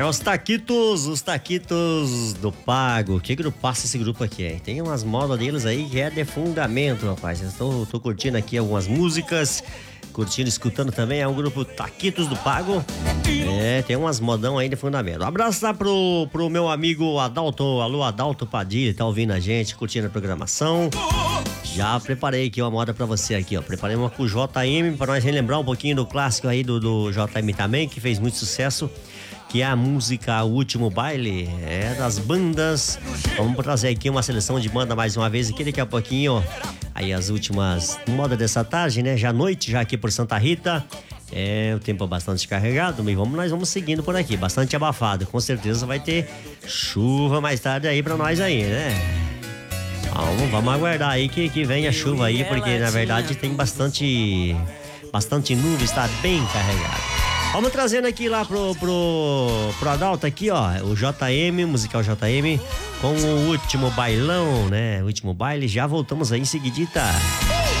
os Taquitos do Pago. Que grupaço esse grupo aqui, hein? Tem umas modas deles aí que é de fundamento, rapaz. Eu tô curtindo aqui algumas músicas, escutando também. É um grupo Taquitos do Pago. Tem umas modão aí de fundamento. Um abraço lá pro meu amigo Adalto. Alô, Adalto Padilha, tá ouvindo a gente, curtindo a programação. Já preparei aqui uma moda pra você aqui, ó. Preparei uma com o JM pra nós relembrar um pouquinho do clássico aí do JM também, que fez muito sucesso, que é a música O Último Baile, das bandas. Vamos trazer aqui uma seleção de banda mais uma vez aqui, daqui a pouquinho, aí as últimas moda dessa tarde, né? Já noite, já aqui por Santa Rita. O tempo é bastante carregado, mas nós vamos seguindo por aqui, bastante abafado. Com certeza vai ter chuva mais tarde aí pra nós aí, né? Vamos aguardar aí que venha a chuva aí, porque na verdade tem bastante nuvem, está bem carregado. Vamos trazendo aqui lá pro Adalto aqui, ó, o JM, musical JM, com o Último Bailão, né? O Último Baile, já voltamos aí em seguidita.